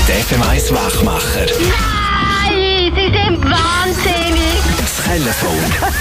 Die FM1 Wachmacher. Nein, Sie sind wahnsinnig. Das Telefon.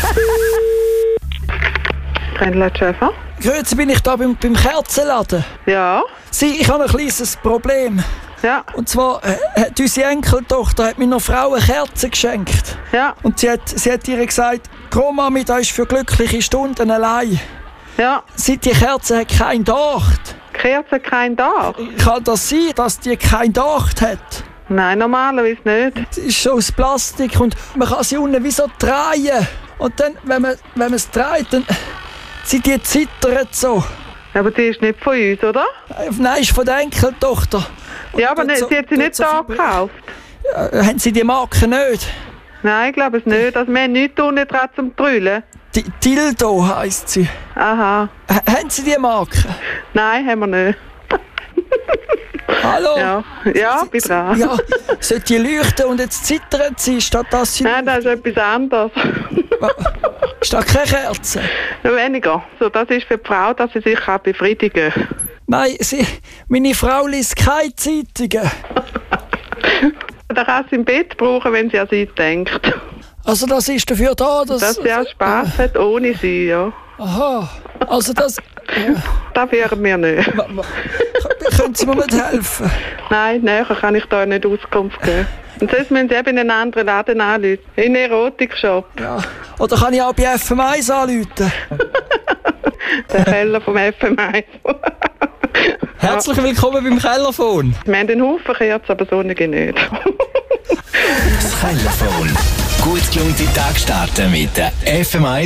Händler Schäfer? Grüezi, bin ich da beim Kerzenladen? Ja. Ich habe ein kleines Problem. Ja. Und zwar hat unsere Enkeltochter hat meiner Frau eine Kerze geschenkt. Ja. Und sie hat ihr gesagt, komm Mami, da ist für glückliche Stunden allein. Ja. Seit die Kerze hat kein Docht. Die Kerze kein Dach? Kann das sein, dass die kein Docht hat? Nein, normalerweise nicht. Sie ist so aus Plastik und man kann sie unten wie so drehen. Und dann, wenn man es dreht, dann die zittert so. Aber die ist nicht von uns, oder? Nein, ist von der Enkeltochter. Und Ja, aber tut sie hat sie nicht tut da viel- gekauft. Haben Sie die Marke nicht? Nein, ich glaube es nicht. Also wir haben nichts unten dran zum Drüllen. Dildo heisst sie. Aha. Haben Sie die Marke? Nein, haben wir nicht. Hallo? Ja, ja, bin dran. Ja, sollte die leuchten und jetzt zittert sie, statt dass sie... Nein, das ist etwas anderes. Ist da keine Kerze? Weniger. So, das ist für die Frau, dass sie sich kann befriedigen kann. Nein, meine Frau liest keine Zeitungen. Da kann sie im Bett brauchen, wenn sie an sie denkt. Also das ist dafür da, Dass sie auch Spass hat ohne sie, ja. Aha, also das... Das wären wir nicht. Können Sie mir nicht helfen? Nein, näher kann ich da nicht Auskunft geben. Und sonst müssen Sie eben in einen anderen Laden anrufen. In einen Erotikshop. Ja. Oder kann ich auch bei FM1 anrufen? Der Keller vom FM1. Herzlich willkommen beim Kellerphone. Wir haben einen Haufen Kerzen, aber sonnige nicht. Das Telefon. Gut gelaunte Tag starten mit der FM1